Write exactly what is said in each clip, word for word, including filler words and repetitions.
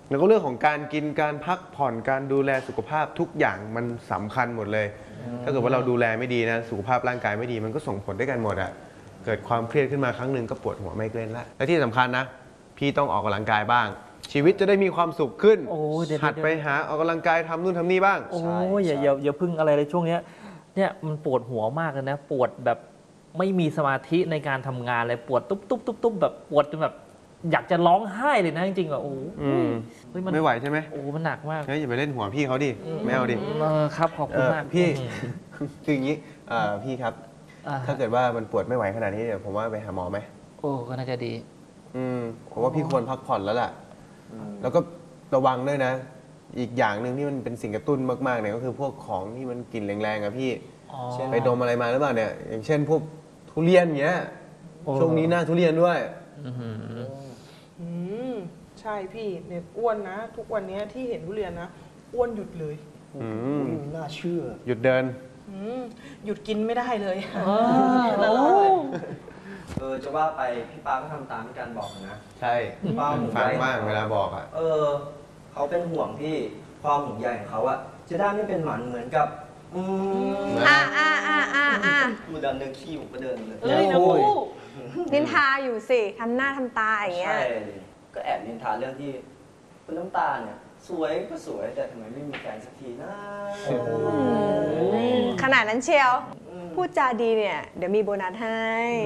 แล้วก็เรื่องของการกินการพักผ่อนการดูแลสุขภาพทุกอย่างมันสำคัญหมดเลยถ้าเกิดว่าเราดูแลไม่ดีนะสุขภาพร่างกายไม่ดีมันก็ส่งผลด้วยกันหมดอะเกิดความเครียดขึ้นมาครั้งหนึ่งก็ปวดหัวไมเกรนละและที่สำคัญนะพี่ต้องออกกำลังกายบ้างชีวิตจะได้มีความสุขขึ้นหัดไปหาออกกำลังกายทำนู่นทำนี่บ้างโอ้ยอย่าอย่าอย่าพึ่งอะไรเลยช่วงนี้เนี่ยมันปวดหัวมากเลยนะปวดแบบไม่มีสมาธิในการทำงานเลยปวดตุ๊บตุ๊บตุ๊บตุ๊บแบบปวดจนแบบอยากจะร้องไห้เลยนะจริงๆแบบโอ้ไม่ไหวใช่ไหมโอ้มันหนักมากเฮ้ยอย่าไปเล่นหัวพี่เขาดิไม่เอาดิครับขอบคุณมากพี่คืออย่างนี้พี่ครับถ้าเกิดว่ามันปวดไม่ไหวขนาดนี้เดี๋ยวผมว่าไปหาหมอไหมโอ้ก็น่าจะดีอืมผมว่าพี่ควรพักผ่อนแล้วล่ะแล้วก็ระวังด้วยนะอีกอย่างหนึ่งที่มันเป็นสิ่งกระตุ้นมากๆเนี่ยก็คือพวกของที่มันกลิ่นแรงๆอะพี่ไปดมอะไรมาหรือเปล่าเนี่ยอย่างเช่นพวกทุเรียนเงี้ยช่วงนี้หน้าทุเรียนด้วยอืมใช่พี่เนี่ยอ้วนนะทุกวันนี้ที่เห็นทุเรียนนะอ้วนหยุดเลยน่าเชื่อหยุดเดินหยุดกินไม่ได้เลยเออจะว่าไปพี่ป้าก็ทำตามที่การบอกนะใช่ป้าฟังบ้างเวลาบอกอ่ะเออเขาเป็นห่วงพี่ความห่วงใยของเขาอะจะได้ไม่เป็นหมันเหมือนกับอืมอ่าอ่าอ่าอ่าอ่ามือเดินเดินขี้ผมก็เดินเลยเอ้ยนะพูนินทาอยู่สิทำหน้าทำตาอย่างเงี้ยใช่ก็แอบนินทาเรื่องที่คุณน้ำตาเนี่ยสวยก็สวยแต่ทำไมไม่มีแฟนสักทีนะขนาดนั้นเชียวพูดจาดีเนี่ยเดี๋ยวมีโบนัสให้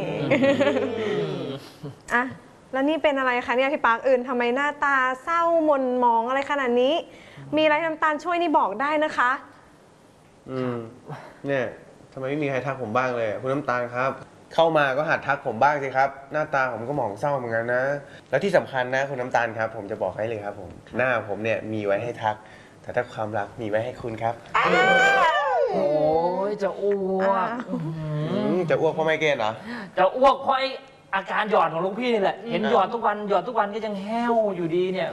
อ่ะแล้วนี่เป็นอะไรคะเนี่ยพี่ปาร์คอื่นทำไมหน้าตาเศร้าหม่นหมองอะไรขนาดนี้มีอะไรน้ำตาลช่วยนี่บอกได้นะคะอืมเนี่ยทำไมไม่มีใครทักผมบ้างเลยคุณน้ำตาลครับเข้ามาก็หัดทักผมบ้างสิครับหน้าตาผมก็หมองเศร้าเหมือนกันนะแล้วที่สำคัญนะคุณน้ำตาลครับผมจะบอกให้เลยครับผมหน้าผมเนี่ยมีไว้ให้ทักแต่ถ้าความรักมีไว้ให้คุณครับโอ้ยจะอ้วกจะอ้วกเพราะไมเกรนเหรอจะอ้วกเพราะไออาการหยอดของลูกพี่นี่แหละเห็นหยอดทุกวันหยอดทุกวันก็ยังแห้วอยู่ดีเนี่ย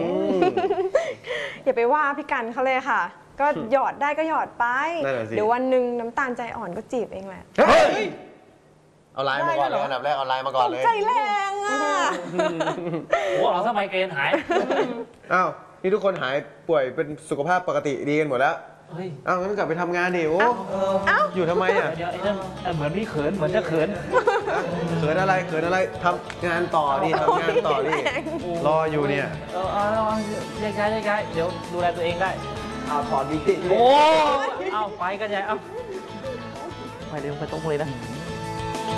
อย่าไปว่าพี่กันเขาเลยค่ะก็หยอดได้ก็หยอดไปเดี๋ยววันหนึ่งน้ำตาลใจอ่อนก็จีบเองแหละเอาไลน์มาก่อนเลยอันดับแรกเอาไลน์มาก่อนเลยใจแรงอ่ะโอ้เราทำไมเกณฑ์หายอ้าวนี่ทุกคนหายป่วยเป็นสุขภาพปกติดีกันหมดแล้วอ้าวงั้นกลับไปทำงานดิโอ้อยู่ทำไมอ่ะเดี๋ยวไอ้นั่นเหมือนมีเขินเหมือนจะเขินเขินอะไรเขินอะไรทำงานต่อดิทำงานต่อดิรออยู่เนี่ยเออเอาเอาย้ายย้ายย้ายเดี๋ยวดูแลตัวเองได้เอาถอนดิจิโอ้เอาไปกันใหญ่เอาไปเร็วไปตรงเลยนะ